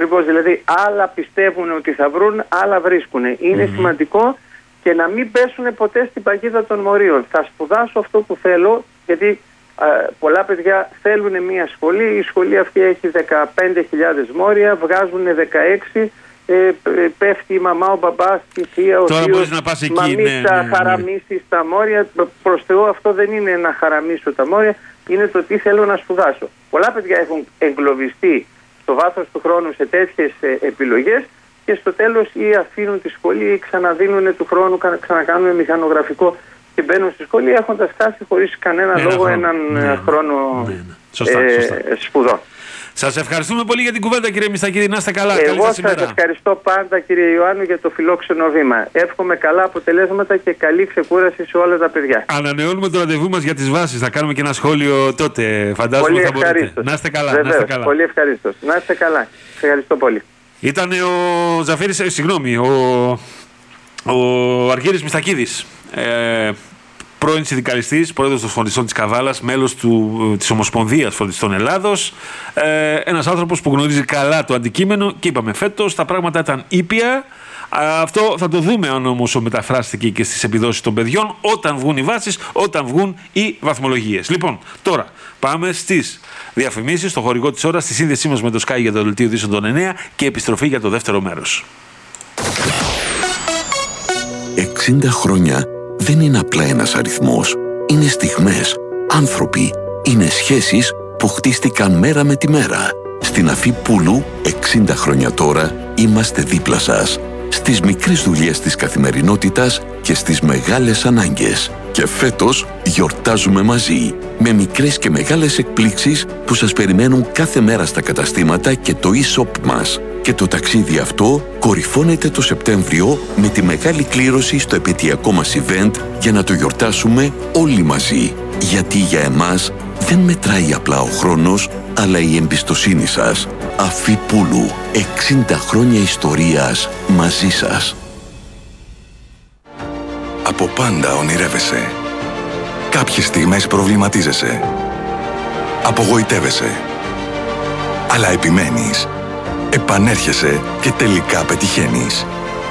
Ακριβώς, δηλαδή άλλα πιστεύουν ότι θα βρουν, άλλα βρίσκουν. Είναι σημαντικό και να μην πέσουν ποτέ στην παγίδα των μορίων. Θα σπουδάσω αυτό που θέλω, γιατί πολλά παιδιά θέλουν μια σχολή. Η σχολή αυτή έχει 15.000 μόρια, βγάζουν 16. Πέφτει η μαμά, ο μπαμπάς, η θεία, ο θείος, μαμίστα, χαραμίσει στα μόρια. Προς Θεού, αυτό δεν είναι να χαραμίσω τα μόρια, είναι το τι θέλω να σπουδάσω. Πολλά παιδιά έχουν εγκλωβιστεί στο βάθος του χρόνου σε τέτοιες επιλογές και στο τέλος ή αφήνουν τη σχολή ή ξαναδίνουν του χρόνου, ξανακάνουν μηχανογραφικό και μπαίνουν στη σχολή έχοντας χάσει χωρίς κανένα λόγο έναν χρόνο σπουδών. Σας ευχαριστούμε πολύ για την κουβέντα, κύριε Μιστακίδη. Να είστε καλά. Εγώ σας ευχαριστώ πάντα, κύριε Ιωάννου, για το φιλόξενο βήμα. Εύχομαι καλά αποτελέσματα και καλή ξεκούραση σε όλα τα παιδιά. Ανανεώνουμε το ραντεβού μας για τις βάσεις. Θα κάνουμε και ένα σχόλιο τότε. Φαντάζομαι θα μπορείτε. Να είστε καλά. Βεβαίως, να είστε καλά. Πολύ ευχαριστώ. Να είστε καλά. Ευχαριστώ πολύ. Ήταν ο Ζαφύρης, ο Αργύρης Μιστακίδης. Πρώην συνδικαλιστής, πρόεδρος των φροντιστών της Καβάλας, μέλος της Ομοσπονδίας Φροντιστών Ελλάδος. Ένας άνθρωπος που γνωρίζει καλά το αντικείμενο και είπαμε φέτος τα πράγματα ήταν ήπια. Αυτό θα το δούμε αν όμως μεταφράστηκε και στις επιδόσεις των παιδιών όταν βγουν οι βάσεις, όταν βγουν οι βαθμολογίες. Λοιπόν, τώρα πάμε στις διαφημίσεις, στο χορηγό της ώρας, στη σύνδεσή μας με το Sky για το δελτίο ειδήσεων των 9 και επιστροφή για το δεύτερο μέρος. 60 χρόνια δεν είναι απλά ένας αριθμός. Είναι στιγμές, άνθρωποι, είναι σχέσεις που χτίστηκαν μέρα με τη μέρα. Στην Αφή Πούλου, 60 χρόνια τώρα, είμαστε δίπλα σας. Στις μικρές δουλειές της καθημερινότητας και στις μεγάλες ανάγκες. Και φέτος γιορτάζουμε μαζί, με μικρές και μεγάλες εκπλήξεις που σας περιμένουν κάθε μέρα στα καταστήματα και το e-shop μας. Και το ταξίδι αυτό κορυφώνεται το Σεπτέμβριο με τη μεγάλη κλήρωση στο επαιτειακό μας event για να το γιορτάσουμε όλοι μαζί. Γιατί για εμάς δεν μετράει απλά ο χρόνος, αλλά η εμπιστοσύνη σας. Αφή Πούλου, 60 χρόνια ιστορίας μαζί σας. Από πάντα ονειρεύεσαι. Κάποιες στιγμές προβληματίζεσαι. Απογοητεύεσαι. Αλλά επιμένεις. Επανέρχεσαι και τελικά πετυχαίνεις.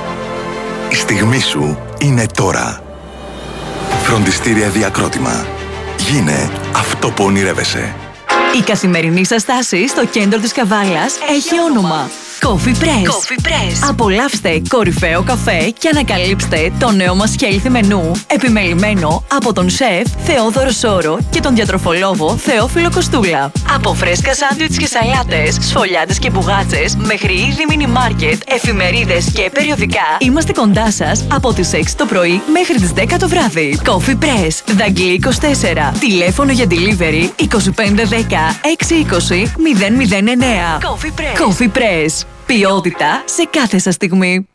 Η στιγμή σου είναι τώρα. Φροντιστήρια Διακρότημα. Γίνε αυτό που ονειρεύεσαι. Η καθημερινή σας στάση στο κέντρο της Καβάλας έχει όνομα. Coffee Press. Coffee Press. Απολαύστε κορυφαίο καφέ και ανακαλύψτε το νέο μας healthy μενού, επιμελημένο από τον σεφ Θεόδωρο Σόρο και τον διατροφολόγο Θεόφιλο Κοστούλα. Από φρέσκα σάντουιτς και σαλάτες, σφολιάτες και μπουγάτσες, μέχρι είδη μίνι μάρκετ, εφημερίδες και περιοδικά, είμαστε κοντά σας από τις 6 το πρωί μέχρι τις 10 το βράδυ. Coffee Press, Δαγκλή 24. Τηλέφωνο για delivery 2510 620 009. Coffee Press. Coffee Press. Ποιότητα σε κάθε σας στιγμή.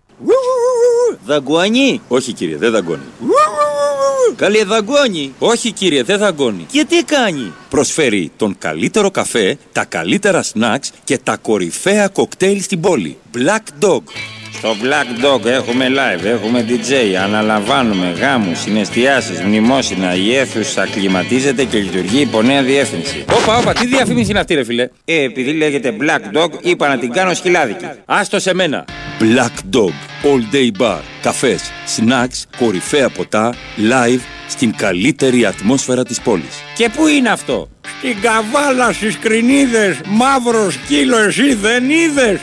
Δαγκώνει. Όχι κύριε, δεν δαγκώνει. Καλή δαγκώνει. Όχι κύριε, δεν δαγκώνει. Και τι κάνει? Προσφέρει τον καλύτερο καφέ, τα καλύτερα σνακς και τα κορυφαία κοκτέιλ στην πόλη. Black Dog. Στο Black Dog έχουμε live, έχουμε DJ, αναλαμβάνουμε γάμους, συναισθιάσεις, μνημόσυνα, η αίθουσα κλιματίζεται και λειτουργεί υπό νέα διεύθυνση. Όπα, τι διαφήμιση είναι αυτή ρε φίλε? Επειδή λέγεται Black Dog, είπα να την κάνω σκυλάδικη. Άστο σε μένα. Black Dog, all day bar, καφές, snacks, κορυφαία ποτά, live, στην καλύτερη ατμόσφαιρα της πόλης. Και πού είναι αυτό? Στην Καβάλα, στις Κρινίδες, μαύρο σκύλο εσύ δεν είδες?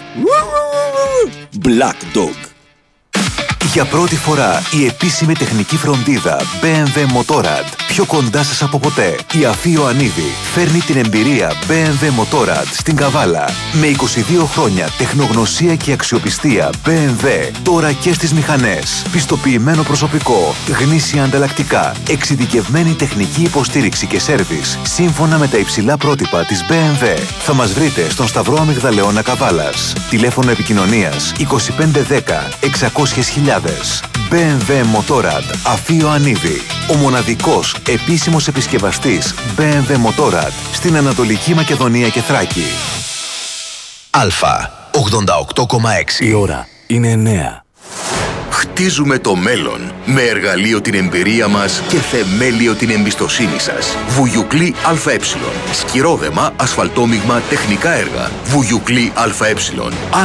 Black Dog. Για πρώτη φορά η επίσημη τεχνική φροντίδα BMW Motorrad πιο κοντά σας από ποτέ. Η Αφή Ιωαννίδη φέρνει την εμπειρία BMW Motorrad στην Καβάλα. Με 22 χρόνια τεχνογνωσία και αξιοπιστία BMW τώρα και στις μηχανές. Πιστοποιημένο προσωπικό, γνήσια ανταλλακτικά, εξειδικευμένη τεχνική υποστήριξη και σέρβις σύμφωνα με τα υψηλά πρότυπα της BMW. Θα μας βρείτε στον Σταυρό Αμυγδαλεώνα Καβάλας. Τηλέφωνο επικοινωνίας 2510 600.000. BMW Motorrad Αφή Ιωαννίδη. Ο μοναδικός επίσημος επισκευαστής BMW Motorrad στην Ανατολική Μακεδονία και Θράκη. Αλφα 88,6. Η ώρα είναι 9. Χτίζουμε το μέλλον με εργαλείο την εμπειρία μας και θεμέλιο την εμπιστοσύνη σας. Βουγιουκλή ΑΕ. Σκυρόδεμα, ασφαλτόμιγμα, τεχνικά έργα. Βουγιουκλή ΑΕ.